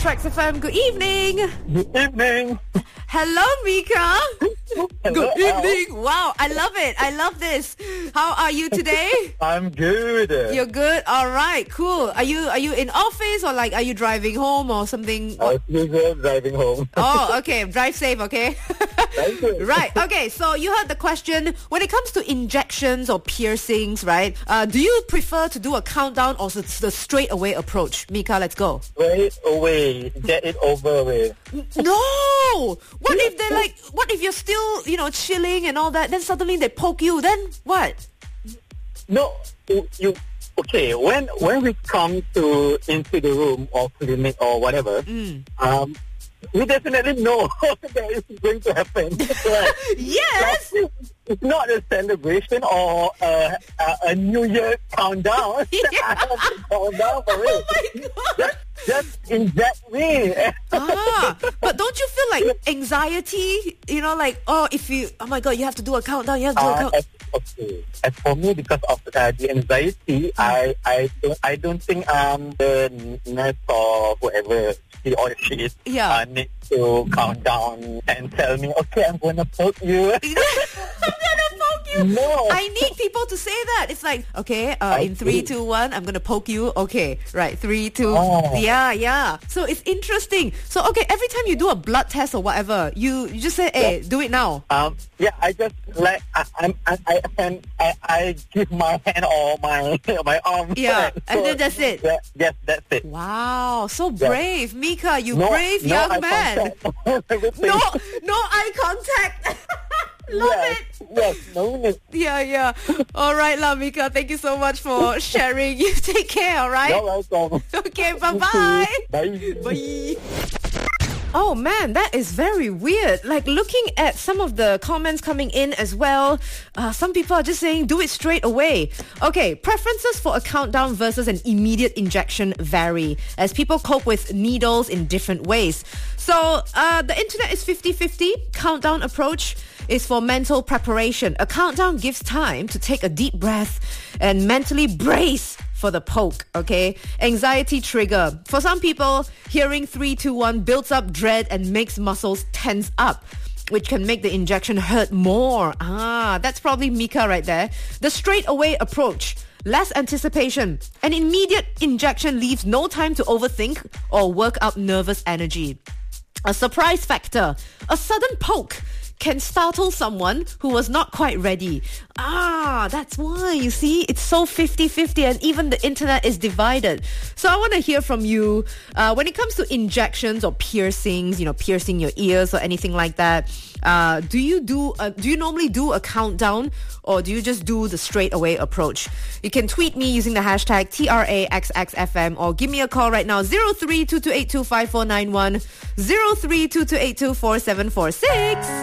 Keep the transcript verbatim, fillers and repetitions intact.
Trax F M. Good evening. Good evening. Hello, Mika. Hello, Good Al. evening. Wow, I love it. I love this. How are you today? I'm good. You're good. All right, cool. Are you are you in office or like are you driving home or something? I was usually driving home. Oh, okay. Drive safe, okay? Thank you. Right. Okay. So you heard the question. When it comes to injections or piercings, right? Uh, do you prefer to do a countdown or the, the straight away approach? Mika, let's go. Straight away. Get it over with. No. What if they're like? What if you're still, you know, chilling and all that? Then suddenly they poke you. Then what? No, you, you okay, when when we come to into the room or clinic or whatever, Mm. um, we definitely know that it's going to happen. Right? Yes. It's not a celebration or a, a, a New Year countdown. Yeah. I have to count down for Oh it. my god. Just, just inject me. Ah, but don't you feel like anxiety? You know, like, oh, if you, oh my god, you have to do a countdown. You have to do a Uh, count. as, okay. As for me, because of uh, the anxiety, I I don't, I don't think um the nurse or whoever he or she is Yeah. uh, needs to count down and tell me, okay, I'm gonna poke you. I'm gonna poke you. No. I need people to say that. It's like, okay, uh, in three, two, one, I'm gonna poke you. Okay, right, three, two, Oh. yeah, yeah. So it's interesting. So okay, every time you do a blood test or whatever, you, you just say, hey, do it now. Um, yeah, I just like I, I'm I I can I, I give my hand or my my arm. Yeah, So, and then that's it. That, yes, that's it. Wow, so brave, Mika. You No, brave no young eye man. contact. Everything. No, no eye contact. Love yes, it. yes, no need. Yeah, yeah. All right, lah, Mika. Thank you so much for sharing. You take care, all right? You're welcome. Okay, bye-bye. Bye. Bye. Oh man, that is very weird. Like looking at some of the comments coming in as well, uh, some people are just saying do it straight away. Okay, preferences for a countdown versus an immediate injection vary as people cope with needles in different ways. So uh, the internet is fifty-fifty. Countdown approach is for mental preparation. A countdown gives time to take a deep breath and mentally brace for the poke, okay? Anxiety trigger. For some people, hearing three, two, one builds up dread and makes muscles tense up, which can make the injection hurt more. Ah, that's probably Mika right there. The straight away approach. Less anticipation. An immediate injection leaves no time to overthink or work up nervous energy. A surprise factor. A sudden poke can startle someone who was not quite ready. Ah, that's why, you see, it's so fifty-fifty and even the internet is divided. So I want to hear from you uh, when it comes to injections or piercings, you know, piercing your ears or anything like that. Uh, do you do a, do you normally do a countdown or do you just do the straight away approach? You can tweet me using the hashtag T R A X X F M or give me a call right now, zero three two two eight two five four nine one, zero three two two eight two four seven four six.